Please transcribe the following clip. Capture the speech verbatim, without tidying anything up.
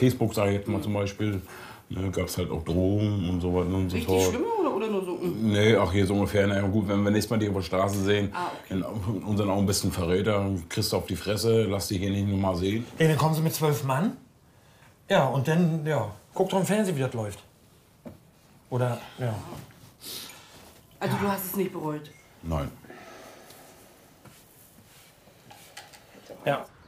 Facebook, sage ich jetzt mal zum Beispiel, ne, gab es halt auch Drohungen und so weiter und so fort. Richtig schlimm oder, oder nur so? Mm. Nee, ach hier so ungefähr. Na ja, gut, wenn wir nächstes Mal die auf der Straße sehen, Ah, okay. und dann auch ein bisschen Verräter, kriegst du auf die Fresse, lass dich hier nicht nur mal sehen. Ja, dann kommen sie mit zwölf Mann. Ja, und dann, ja, guckt doch im Fernsehen, wie das läuft. Oder, ja. Also du hast es nicht bereut? Nein. Ja.